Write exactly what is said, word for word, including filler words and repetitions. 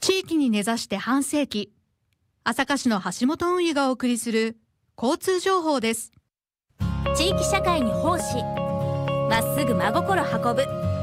地域に根ざして半世紀、朝霞市の橋本運輸がお送りする交通情報です。 地域社会に奉仕、まっすぐ真心運ぶ